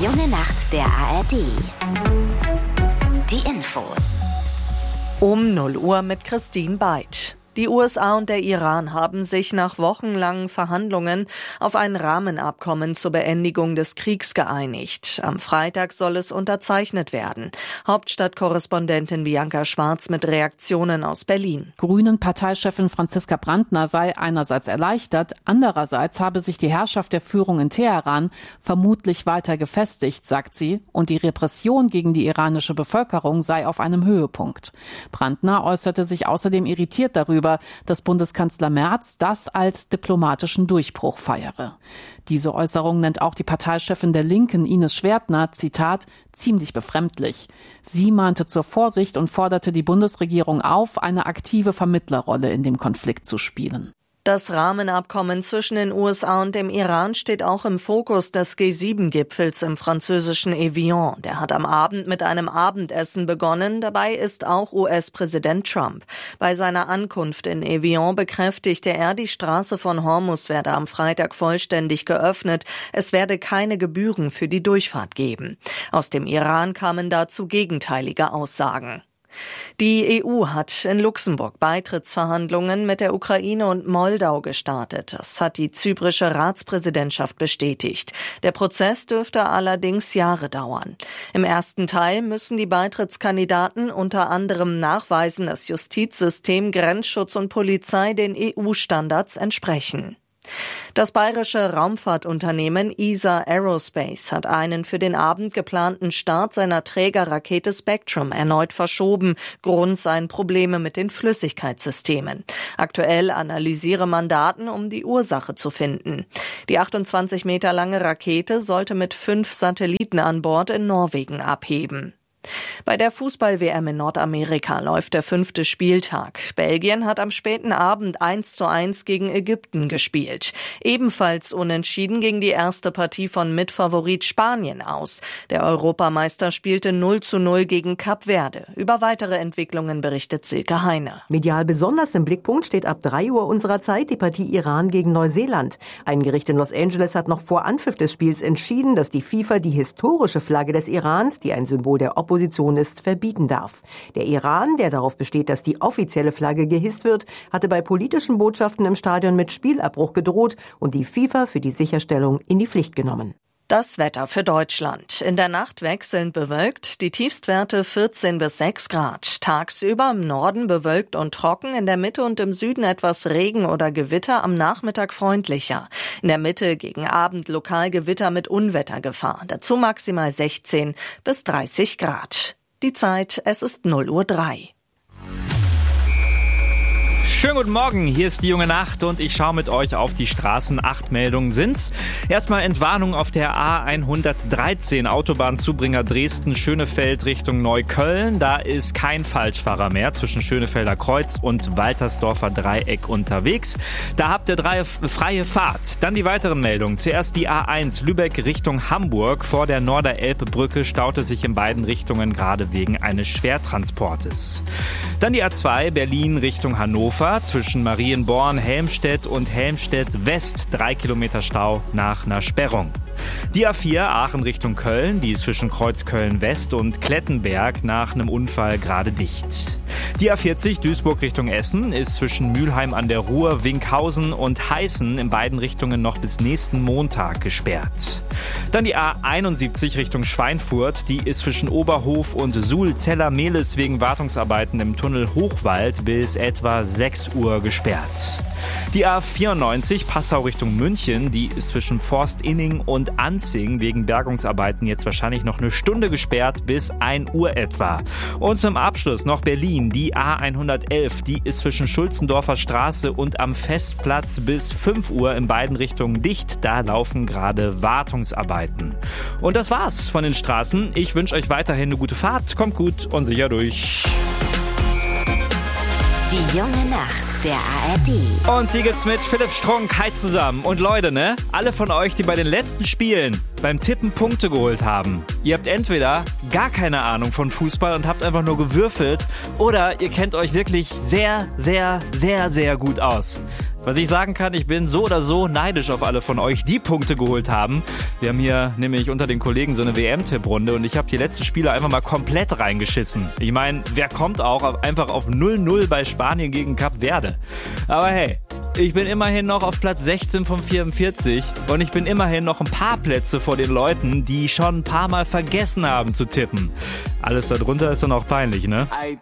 junge Nacht der ARD. Die Infos. Um 0 Uhr mit Christine Beitsch. Die USA und der Iran haben sich nach wochenlangen Verhandlungen auf ein Rahmenabkommen zur Beendigung des Kriegs geeinigt. Am Freitag soll es unterzeichnet werden. Hauptstadtkorrespondentin Bianca Schwarz mit Reaktionen aus Berlin. Grünen-Parteichefin Franziska Brandner sei einerseits erleichtert, andererseits habe sich die Herrschaft der Führung in Teheran vermutlich weiter gefestigt, sagt sie, und die Repression gegen die iranische Bevölkerung sei auf einem Höhepunkt. Brandner äußerte sich außerdem irritiert darüber, dass Bundeskanzler Merz das als diplomatischen Durchbruch feiere. Diese Äußerung nennt auch die Parteichefin der Linken, Ines Schwertner, Zitat, ziemlich befremdlich. Sie mahnte zur Vorsicht und forderte die Bundesregierung auf, eine aktive Vermittlerrolle in dem Konflikt zu spielen. Das Rahmenabkommen zwischen den USA und dem Iran steht auch im Fokus des G7-Gipfels im französischen Evian. Der hat am Abend mit einem Abendessen begonnen. Dabei ist auch US-Präsident Trump. Bei seiner Ankunft in Evian bekräftigte er, die Straße von Hormuz werde am Freitag vollständig geöffnet. Es werde keine Gebühren für die Durchfahrt geben. Aus dem Iran kamen dazu gegenteilige Aussagen. Die EU hat in Luxemburg Beitrittsverhandlungen mit der Ukraine und Moldau gestartet. Das hat die zyprische Ratspräsidentschaft bestätigt. Der Prozess dürfte allerdings Jahre dauern. Im ersten Teil müssen die Beitrittskandidaten unter anderem nachweisen, dass Justizsystem, Grenzschutz und Polizei den EU-Standards entsprechen. Das bayerische Raumfahrtunternehmen ESA Aerospace hat einen für den Abend geplanten Start seiner Trägerrakete Spectrum erneut verschoben. Grund seien Probleme mit den Flüssigkeitssystemen. Aktuell analysiere man Daten, um die Ursache zu finden. Die 28 Meter lange Rakete sollte mit 5 Satelliten an Bord in Norwegen abheben. Bei der Fußball-WM in Nordamerika läuft der 5. Spieltag. Belgien hat am späten Abend 1:1 gegen Ägypten gespielt. Ebenfalls unentschieden ging die erste Partie von Mitfavorit Spanien aus. Der Europameister spielte 0:0 gegen Kap Verde. Über weitere Entwicklungen berichtet Silke Heine. Medial besonders im Blickpunkt steht ab 3 Uhr unserer Zeit die Partie Iran gegen Neuseeland. Ein Gericht in Los Angeles hat noch vor Anpfiff des Spiels entschieden, dass die FIFA die historische Flagge des Irans, die ein Symbol der Opposition ist, verbieten darf. Der Iran, der darauf besteht, dass die offizielle Flagge gehisst wird, hatte bei politischen Botschaften im Stadion mit Spielabbruch gedroht und die FIFA für die Sicherstellung in die Pflicht genommen. Das Wetter für Deutschland. In der Nacht wechselnd bewölkt, die Tiefstwerte 14 bis 6 Grad. Tagsüber im Norden bewölkt und trocken, in der Mitte und im Süden etwas Regen oder Gewitter, am Nachmittag freundlicher. In der Mitte gegen Abend lokal Gewitter mit Unwettergefahr. Dazu maximal 16 bis 30 Grad. Die Zeit, es ist 0:03 Uhr. Schönen guten Morgen, hier ist die junge Nacht und ich schaue mit euch auf die Straßen. 8 Meldungen sind's. Erstmal Entwarnung auf der A113, Autobahnzubringer Dresden-Schönefeld Richtung Neukölln. Da ist kein Falschfahrer mehr zwischen Schönefelder Kreuz und Waltersdorfer Dreieck unterwegs. Da habt ihr freie Fahrt. Dann die weiteren Meldungen. Zuerst die A1 Lübeck Richtung Hamburg. Vor der Norderelbe-Brücke staute sich in beiden Richtungen gerade wegen eines Schwertransportes. Dann die A2 Berlin Richtung Hannover. Zwischen Marienborn, Helmstedt und Helmstedt West 3 Kilometer Stau nach einer Sperrung. Die A4 Aachen Richtung Köln, die ist zwischen Kreuzköln West und Klettenberg nach einem Unfall gerade dicht. Die A40 Duisburg Richtung Essen ist zwischen Mülheim an der Ruhr, Winkhausen und Heißen in beiden Richtungen noch bis nächsten Montag gesperrt. Dann die A71 Richtung Schweinfurt, die ist zwischen Oberhof und Suhl-Zeller-Mehlis wegen Wartungsarbeiten im Tunnel Hochwald bis etwa 6 Uhr gesperrt. Die A94 Passau Richtung München, die ist zwischen Forst-Inning und Anzing wegen Bergungsarbeiten jetzt wahrscheinlich noch eine Stunde gesperrt bis 1 Uhr etwa. Und zum Abschluss noch Berlin, die A111, die ist zwischen Schulzendorfer Straße und am Festplatz bis 5 Uhr in beiden Richtungen dicht. Da laufen gerade Wartungsarbeiten. Und das war's von den Straßen. Ich wünsche euch weiterhin eine gute Fahrt. Kommt gut und sicher durch. Die junge Nacht der ARD. Und die gibt's mit Philipp Strunk. Hi zusammen. Und Leute, ne? Alle von euch, die bei den letzten Spielen beim Tippen Punkte geholt haben. Ihr habt entweder gar keine Ahnung von Fußball und habt einfach nur gewürfelt oder ihr kennt euch wirklich sehr, sehr, sehr, sehr gut aus. Was ich sagen kann, ich bin so oder so neidisch auf alle von euch, die Punkte geholt haben. Wir haben hier nämlich unter den Kollegen so eine WM-Tipprunde und ich habe die letzten Spiele einfach mal komplett reingeschissen. Ich meine, wer kommt auch einfach auf 0-0 bei Spanien gegen Kap Verde? Aber hey, ich bin immerhin noch auf Platz 16 von 44 und ich bin immerhin noch ein paar Plätze vor den Leuten, die schon ein paar Mal vergessen haben zu tippen. Alles darunter ist dann auch peinlich, ne?